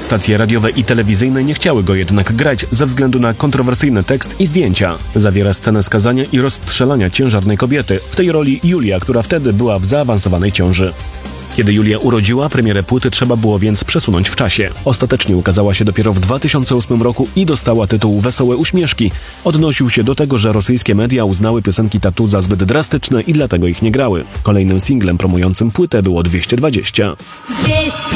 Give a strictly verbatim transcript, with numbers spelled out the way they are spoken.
Stacje radiowe i telewizyjne nie chciały go jednak grać ze względu na kontrowersyjny tekst i zdjęcia. Zawiera scenę skazania i rozstrzelania ciężarnej kobiety, w tej roli Julia, która wtedy była w zaawansowanej ciąży. Kiedy Julia urodziła, premierę płyty trzeba było więc przesunąć w czasie. Ostatecznie ukazała się dopiero w dwa tysiące ósmym roku i dostała tytuł Wesołe uśmieszki. Odnosił się do tego, że rosyjskie media uznały piosenki Tatu za zbyt drastyczne i dlatego ich nie grały. Kolejnym singlem promującym płytę było dwieście dwadzieścia. Двести